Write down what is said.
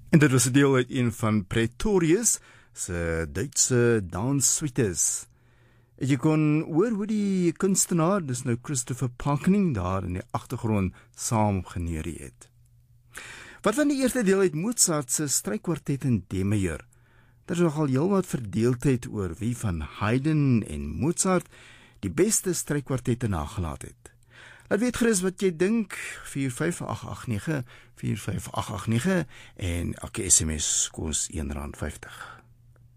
En dit was 'n deel uit een van Pretorius se Duitse danssuites. Jy kon hoor hoe die kunstenaar, dis nou Christopher Parkening, daar in die agtergrond saam generie het. Wat van die eerste deel uit Mozart se strykkwartet in D majeur? Daar is nogal heelwat verdeeldheid oor wie van Haydn en Mozart die beste strykkwartette nagelaat het. Laat weet gerus wat jy dink, 45889 45889 en elke SMS kos R1.50.